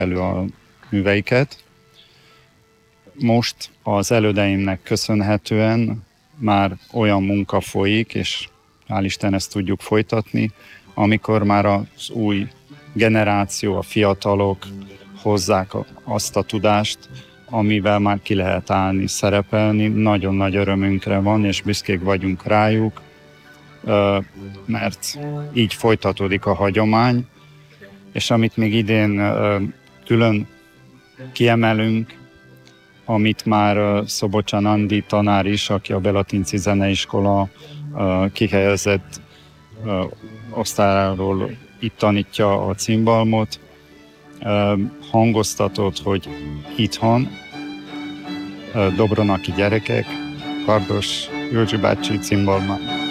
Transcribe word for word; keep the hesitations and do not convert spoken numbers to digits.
elő a műveiket. Most az elődeimnek köszönhetően már olyan munka folyik, és hál' Isten ezt tudjuk folytatni, amikor már az új generáció, a fiatalok hozzák azt a tudást, amivel már ki lehet állni, szerepelni. Nagyon nagy örömünkre van, és büszkék vagyunk rájuk, mert így folytatódik a hagyomány, és amit még idén külön kiemelünk, amit már Szobocsán Andi tanár is, aki a Belatinci Zeneiskola kihelyezett osztályáról itt tanítja a cimbalmot, hangoztatott, hogy itthon dobronaki gyerekek, Kardos Józsi bácsi cimbalmán